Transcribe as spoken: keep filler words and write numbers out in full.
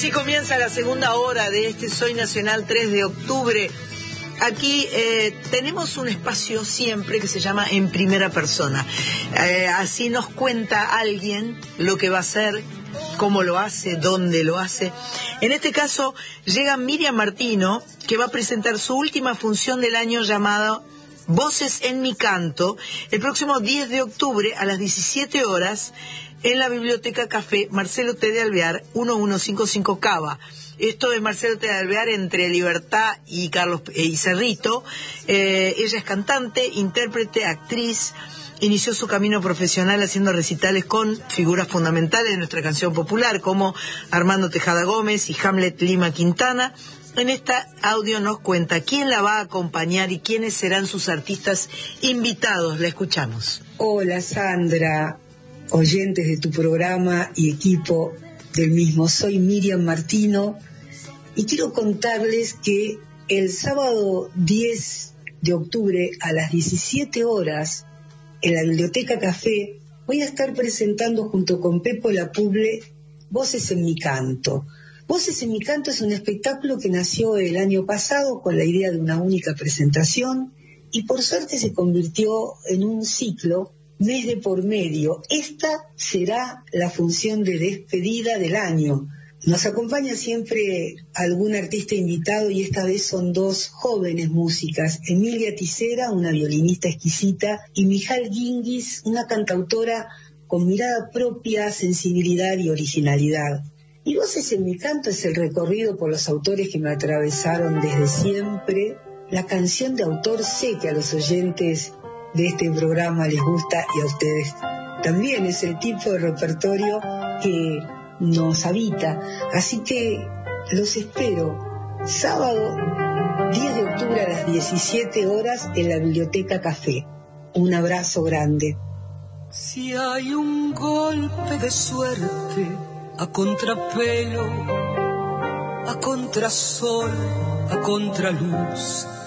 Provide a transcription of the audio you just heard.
Así comienza la segunda hora de este Soy Nacional tres de octubre. Aquí eh, tenemos un espacio siempre que se llama En Primera Persona. Eh, así nos cuenta alguien lo que va a hacer, cómo lo hace, dónde lo hace. En este caso llega Miriam Martino, que va a presentar su última función del año llamada Voces en mi canto, el próximo diez de octubre a las diecisiete horas en la Biblioteca Café Marcelo T. de Alvear, mil ciento cincuenta y cinco Cava. Esto es Marcelo T. de Alvear entre Libertad y Carlos y Cerrito. Eh, ella es cantante, intérprete, actriz. Inició su camino profesional haciendo recitales con figuras fundamentales de nuestra canción popular, como Armando Tejada Gómez y Hamlet Lima Quintana. En esta audio nos cuenta quién la va a acompañar y quiénes serán sus artistas invitados. La escuchamos. Hola Sandra, oyentes de tu programa y equipo del mismo. Soy Miriam Martino y quiero contarles que el sábado diez de octubre a las diecisiete horas en la Biblioteca Café voy a estar presentando junto con Pepo Lapuble Voces en mi canto. Voces en mi canto es un espectáculo que nació el año pasado con la idea de una única presentación y por suerte se convirtió en un ciclo mes de por medio. Esta será la función de despedida del año. Nos acompaña siempre algún artista invitado y esta vez son dos jóvenes músicas, Emilia Tisera, una violinista exquisita, y Mijal Guinguis, una cantautora con mirada propia, sensibilidad y originalidad. Y Voces en mi canto es el recorrido por los autores que me atravesaron desde siempre. La canción de autor sé que a los oyentes de este programa les gusta y a ustedes también. Es el tipo de repertorio que nos habita. Así que los espero sábado diez de octubre a las diecisiete horas en la Biblioteca Café. Un abrazo grande. Si hay un golpe de suerte a contrapelo, a contrasol, a contraluz,